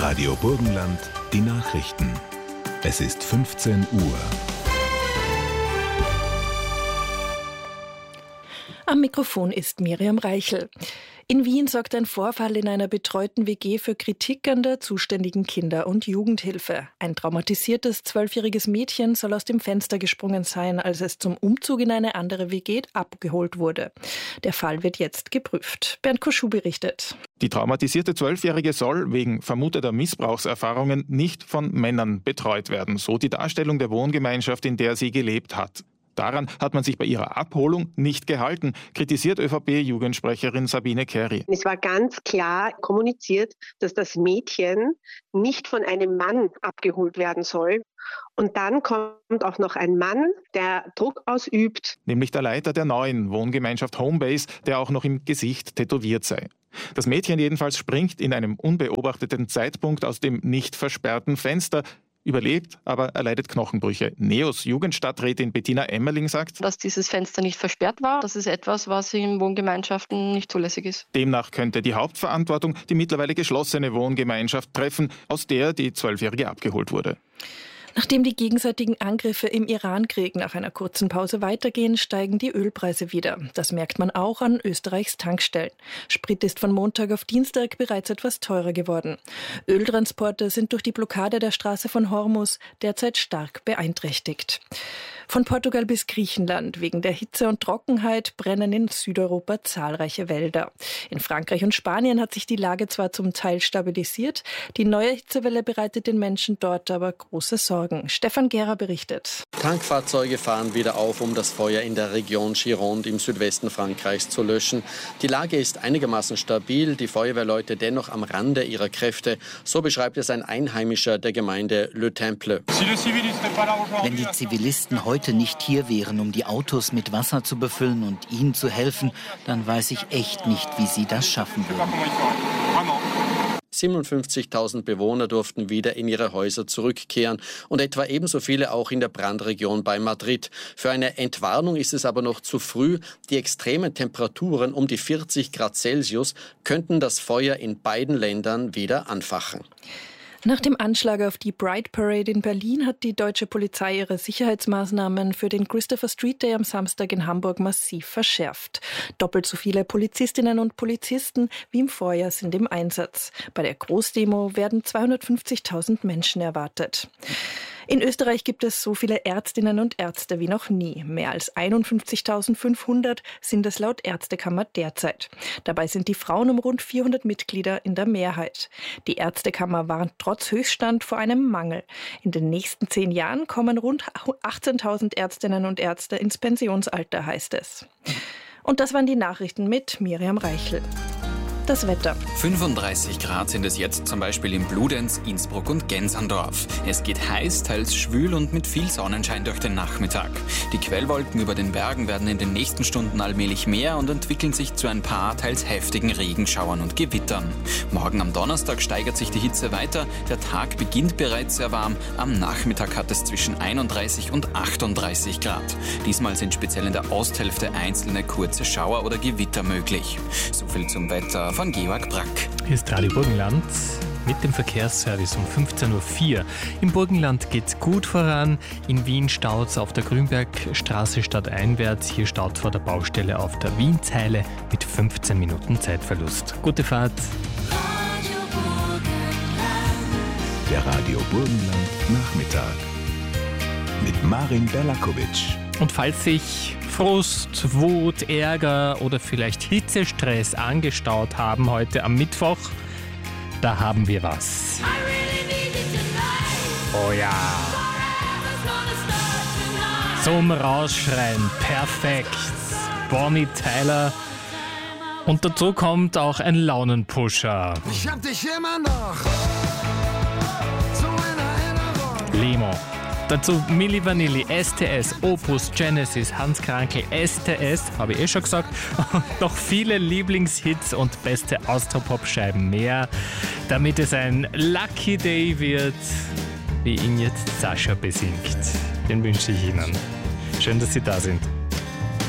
Radio Burgenland, die Nachrichten. Es ist 15 Uhr. Am Mikrofon ist Miriam Reichel. In Wien sorgt ein Vorfall in einer betreuten WG für Kritik an der zuständigen Kinder- und Jugendhilfe. Ein traumatisiertes 12-jähriges Mädchen soll aus dem Fenster gesprungen sein, als es zum Umzug in eine andere WG abgeholt wurde. Der Fall wird jetzt geprüft. Bernd Koschuh berichtet. Die traumatisierte 12-Jährige soll wegen vermuteter Missbrauchserfahrungen nicht von Männern betreut werden, so die Darstellung der Wohngemeinschaft, in der sie gelebt hat. Daran hat man sich bei ihrer Abholung nicht gehalten, kritisiert ÖVP-Jugendsprecherin Sabine Kerry. Es war ganz klar kommuniziert, dass das Mädchen nicht von einem Mann abgeholt werden soll. Und dann kommt auch noch ein Mann, der Druck ausübt. Nämlich der Leiter der neuen Wohngemeinschaft Homebase, der auch noch im Gesicht tätowiert sei. Das Mädchen jedenfalls springt in einem unbeobachteten Zeitpunkt aus dem nicht versperrten Fenster, überlebt, aber erleidet Knochenbrüche. NEOS Jugendstadträtin Bettina Emmerling sagt, dass dieses Fenster nicht versperrt war. Das ist etwas, was in Wohngemeinschaften nicht zulässig ist. Demnach könnte die Hauptverantwortung die mittlerweile geschlossene Wohngemeinschaft treffen, aus der die 12-Jährige abgeholt wurde. Nachdem die gegenseitigen Angriffe im Irankrieg nach einer kurzen Pause weitergehen, steigen die Ölpreise wieder. Das merkt man auch an Österreichs Tankstellen. Sprit ist von Montag auf Dienstag bereits etwas teurer geworden. Öltransporte sind durch die Blockade der Straße von Hormuz derzeit stark beeinträchtigt. Von Portugal bis Griechenland. Wegen der Hitze und Trockenheit brennen in Südeuropa zahlreiche Wälder. In Frankreich und Spanien hat sich die Lage zwar zum Teil stabilisiert, die neue Hitzewelle bereitet den Menschen dort aber große Sorgen. Stefan Gera berichtet. Tankfahrzeuge fahren wieder auf, um das Feuer in der Region Gironde im Südwesten Frankreichs zu löschen. Die Lage ist einigermaßen stabil, die Feuerwehrleute dennoch am Rande ihrer Kräfte. So beschreibt es ein Einheimischer der Gemeinde Le Temple. Wenn die Zivilisten heute nicht hier wären, um die Autos mit Wasser zu befüllen und ihnen zu helfen, dann weiß ich echt nicht, wie sie das schaffen würden. 57.000 Bewohner durften wieder in ihre Häuser zurückkehren und etwa ebenso viele auch in der Brandregion bei Madrid. Für eine Entwarnung ist es aber noch zu früh. Die extremen Temperaturen um die 40 Grad Celsius könnten das Feuer in beiden Ländern wieder anfachen. Nach dem Anschlag auf die Pride Parade in Berlin hat die deutsche Polizei ihre Sicherheitsmaßnahmen für den Christopher Street Day am Samstag in Hamburg massiv verschärft. Doppelt so viele Polizistinnen und Polizisten wie im Vorjahr sind im Einsatz. Bei der Großdemo werden 250.000 Menschen erwartet. In Österreich gibt es so viele Ärztinnen und Ärzte wie noch nie. Mehr als 51.500 sind es laut Ärztekammer derzeit. Dabei sind die Frauen um rund 400 Mitglieder in der Mehrheit. Die Ärztekammer warnt trotz Höchststand vor einem Mangel. In den nächsten 10 Jahren kommen rund 18.000 Ärztinnen und Ärzte ins Pensionsalter, heißt es. Und das waren die Nachrichten mit Miriam Reichel. Das Wetter. 35 Grad sind es jetzt zum Beispiel in Bludenz, Innsbruck und Gensandorf. Es geht heiß, teils schwül und mit viel Sonnenschein durch den Nachmittag. Die Quellwolken über den Bergen werden in den nächsten Stunden allmählich mehr und entwickeln sich zu ein paar teils heftigen Regenschauern und Gewittern. Morgen am Donnerstag steigert sich die Hitze weiter. Der Tag beginnt bereits sehr warm. Am Nachmittag hat es zwischen 31 und 38 Grad. Diesmal sind speziell in der Osthälfte einzelne kurze Schauer oder Gewitter möglich. So viel zum Wetter von Georg Brack. Hier ist Radio Burgenland mit dem Verkehrsservice um 15.04 Uhr. Im Burgenland geht's gut voran. In Wien staut's auf der Grünbergstraße stadteinwärts. Hier staut vor der Baustelle auf der Wienzeile mit 15 Minuten Zeitverlust. Gute Fahrt. Der Radio Burgenland Nachmittag mit Marin Berlakovic. Und falls sich Frust, Wut, Ärger oder vielleicht Hitzestress angestaut haben heute am Mittwoch, da haben wir was. Oh ja. Zum Rausschreien, perfekt. Bonnie Tyler. Und dazu kommt auch ein Launenpusher. Ich hab dich immer noch so in Erinnerung. Limo. Dazu Milli Vanilli, STS, Opus, Genesis, Hans Krankl, STS, habe ich schon gesagt, und noch viele Lieblingshits und beste Austropop-Scheiben mehr, damit es ein Lucky Day wird, wie ihn jetzt Sascha besingt. Den wünsche ich Ihnen. Schön, dass Sie da sind.